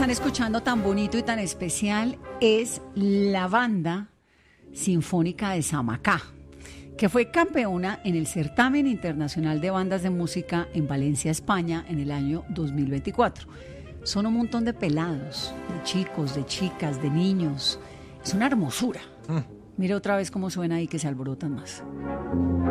están escuchando tan bonito y tan especial es la Banda Sinfónica de Samacá, que fue campeona en el Certamen Internacional de Bandas de Música en Valencia, España, en el año 2024. Son un montón de pelados, de chicos, de chicas, de niños. Es una hermosura. Mire otra vez cómo suena ahí, que se alborotan más.